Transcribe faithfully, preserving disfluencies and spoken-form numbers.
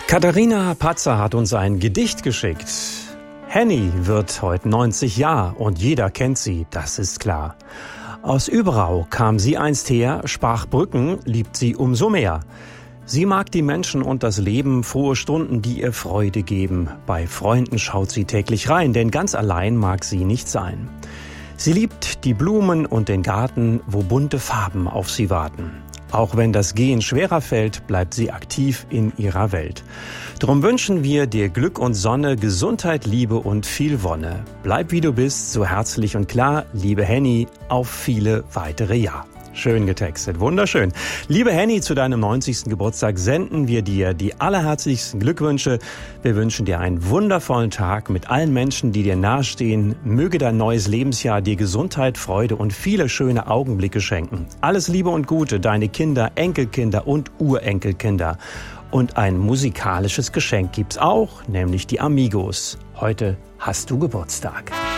Katharina Patzer hat uns ein Gedicht geschickt. Henny wird heute neunzig Jahre und jeder kennt sie, das ist klar. Aus Überau kam sie einst her, sprach Brücken, liebt sie umso mehr. Sie mag die Menschen und das Leben, frohe Stunden, die ihr Freude geben. Bei Freunden schaut sie täglich rein, denn ganz allein mag sie nicht sein. Sie liebt die Blumen und den Garten, wo bunte Farben auf sie warten. Auch wenn das Gehen schwerer fällt, bleibt sie aktiv in ihrer Welt. Drum wünschen wir dir Glück und Sonne, Gesundheit, Liebe und viel Wonne. Bleib wie du bist, so herzlich und klar, liebe Henny, auf viele weitere Jahre. Schön getextet, wunderschön. Liebe Henny, zu deinem neunzigsten Geburtstag senden wir dir die allerherzlichsten Glückwünsche. Wir wünschen dir einen wundervollen Tag mit allen Menschen, die dir nahestehen. Möge dein neues Lebensjahr dir Gesundheit, Freude und viele schöne Augenblicke schenken. Alles Liebe und Gute, deine Kinder, Enkelkinder und Urenkelkinder. Und ein musikalisches Geschenk gibt's auch, nämlich die Amigos. Heute hast du Geburtstag.